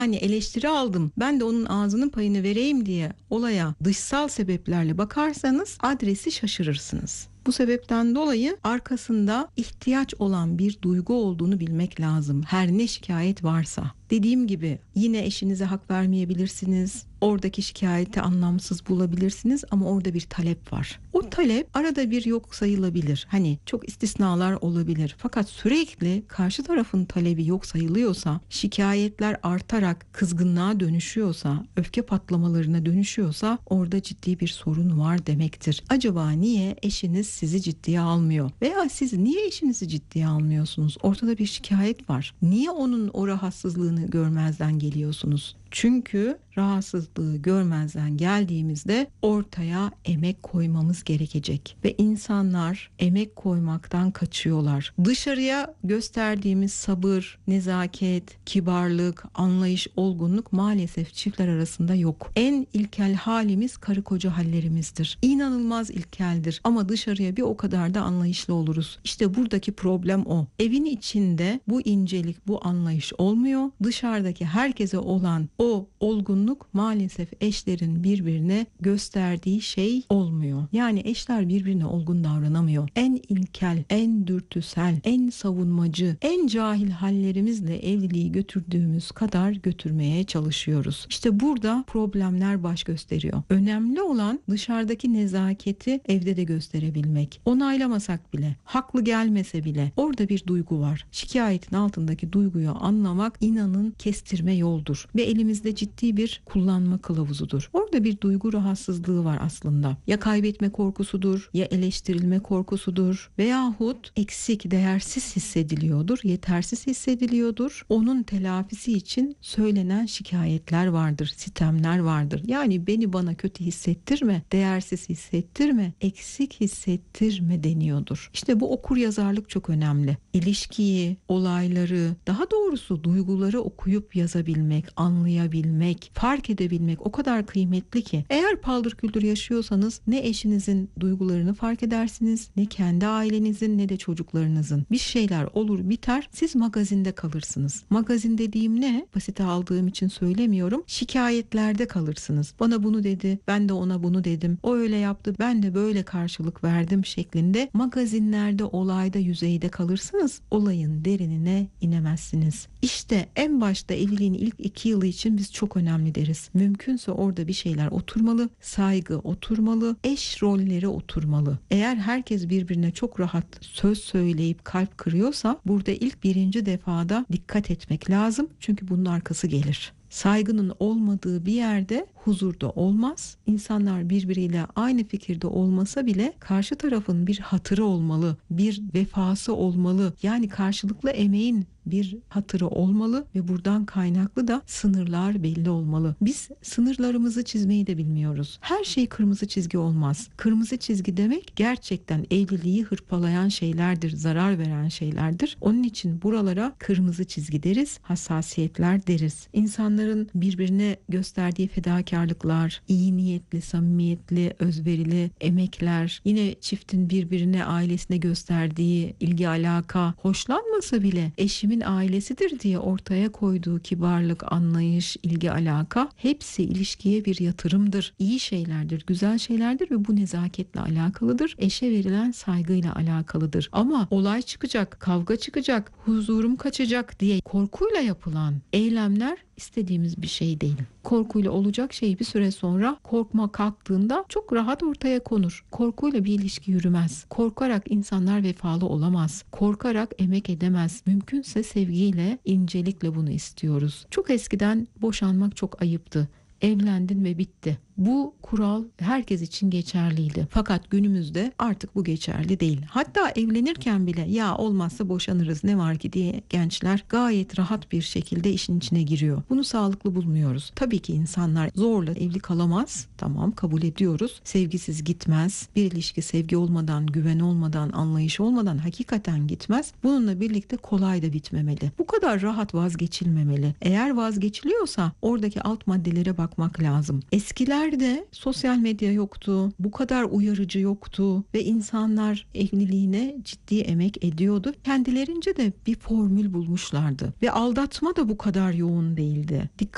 hani eleştiri aldım, ben de onun ağzının payını vereyim diye olaya dışsal sebeplerle bakarsanız adresi şaşırırsınız. Bu sebepten dolayı arkasında ihtiyaç olan bir duygu olduğunu bilmek lazım. Her ne şikayet varsa. Dediğim gibi yine eşinize hak vermeyebilirsiniz. Oradaki şikayeti anlamsız bulabilirsiniz ama orada bir talep var. O talep arada bir yok sayılabilir. Hani çok istisnalar olabilir. Fakat sürekli karşı tarafın talebi yok sayılıyorsa, şikayetler artarak kızgınlığa dönüşüyorsa, öfke patlamalarına dönüşüyorsa orada ciddi bir sorun var demektir. Acaba niye eşiniz sizi ciddiye almıyor? Veya siz niye eşinizi ciddiye almıyorsunuz? Ortada bir şikayet var. Niye onun o rahatsızlığını görmezden geliyorsunuz? Çünkü rahatsızlığı görmezden geldiğimizde ortaya emek koymamız gerekecek ve insanlar emek koymaktan kaçıyorlar. Dışarıya gösterdiğimiz sabır, nezaket, kibarlık, anlayış, olgunluk maalesef çiftler arasında yok. En ilkel halimiz karı koca hallerimizdir. İnanılmaz ilkeldir ama dışarıya bir o kadar da anlayışlı oluruz. İşte buradaki problem o. Evin içinde bu incelik, bu anlayış olmuyor. Dışarıdaki herkese olan o olgunluk maalesef eşlerin birbirine gösterdiği şey olmuyor. Yani eşler birbirine olgun davranamıyor. En ilkel, en dürtüsel, en savunmacı, en cahil hallerimizle evliliği götürdüğümüz kadar götürmeye çalışıyoruz. İşte burada problemler baş gösteriyor. Önemli olan dışarıdaki nezaketi evde de gösterebilmek. Onaylamasak bile, haklı gelmese bile orada bir duygu var. Şikayetin altındaki duyguyu anlamak inanın kestirme yoldur ve elimizde ciddi bir kullanma kılavuzudur. Orada bir duygu rahatsızlığı var aslında. Ya kaybetme korkusudur, ya eleştirilme korkusudur veyahut eksik, değersiz hissediliyordur, yetersiz hissediliyordur. Onun telafisi için söylenen şikayetler vardır, sitemler vardır. Yani beni bana kötü hissettirme, değersiz hissettirme, eksik hissettirme deniyordur. İşte bu okuryazarlık çok önemli. İlişkiyi, olayları, daha doğrusu duyguları okuyup yazabilmek, anlayabilmek, fark edebilmek o kadar kıymetli ki. Eğer paldır küldür yaşıyorsanız ne eşinizin duygularını fark edersiniz, ne kendi ailenizin ne de çocuklarınızın. Bir şeyler olur biter, siz magazinde kalırsınız. Magazin dediğim ne? Basite aldığım için söylemiyorum. Şikayetlerde kalırsınız. Bana bunu dedi, ben de ona bunu dedim. O öyle yaptı, ben de böyle karşılık verdim şeklinde magazinlerde, olayda, yüzeyde kalırsınız. Olayın derinine inemezsiniz. İşte en başta evliliğin ilk 2 yılı için biz çok önemli deriz. Mümkünse orada bir şeyler oturmalı, saygı oturmalı, eş rolleri oturmalı. Eğer herkes birbirine çok rahat söz söyleyip kalp kırıyorsa burada ilk birinci defada dikkat etmek lazım. Çünkü bunun arkası gelir. Saygının olmadığı bir yerde huzur da olmaz. İnsanlar birbiriyle aynı fikirde olmasa bile karşı tarafın bir hatırı olmalı, bir vefası olmalı. Yani karşılıklı emeğin bir hatırı olmalı ve buradan kaynaklı da sınırlar belli olmalı. Biz sınırlarımızı çizmeyi de bilmiyoruz. Her şey kırmızı çizgi olmaz. Kırmızı çizgi demek gerçekten evliliği hırpalayan şeylerdir, zarar veren şeylerdir. Onun için buralara kırmızı çizgi deriz, hassasiyetler deriz. İnsanların birbirine gösterdiği fedakarlıklar, iyi niyetli, samimiyetli, özverili emekler, yine çiftin birbirine, ailesine gösterdiği ilgi, alaka, hoşlanmasa bile eşimin ailesidir diye ortaya koyduğu kibarlık, anlayış, ilgi, alaka hepsi ilişkiye bir yatırımdır. İyi şeylerdir, güzel şeylerdir ve bu nezaketle alakalıdır. Eşe verilen saygıyla alakalıdır. Ama olay çıkacak, kavga çıkacak, huzurum kaçacak diye korkuyla yapılan eylemler istediğimiz bir şey değil. Korkuyla olacak şey bir süre sonra korkma kalktığında çok rahat ortaya konur. Korkuyla bir ilişki yürümez. Korkarak insanlar vefalı olamaz. Korkarak emek edemez. Mümkünse sevgiyle, incelikle bunu istiyoruz. Çok eskiden boşanmak çok ayıptı. Evlendin ve bitti. Bu kural herkes için geçerliydi. Fakat günümüzde artık bu geçerli değil. Hatta evlenirken bile ya olmazsa boşanırız ne var ki diye gençler gayet rahat bir şekilde işin içine giriyor. Bunu sağlıklı bulmuyoruz. Tabii ki insanlar zorla evli kalamaz. Tamam, kabul ediyoruz. Sevgisiz gitmez. Bir ilişki sevgi olmadan, güven olmadan, anlayış olmadan hakikaten gitmez. Bununla birlikte kolay da bitmemeli. Bu kadar rahat vazgeçilmemeli. Eğer vazgeçiliyorsa oradaki alt maddelere bakmak lazım. Eskilerde sosyal medya yoktu, bu kadar uyarıcı yoktu ve insanlar evliliğine ciddi emek ediyordu. Kendilerince de bir formül bulmuşlardı ve aldatma da bu kadar yoğun değildi. Dikkat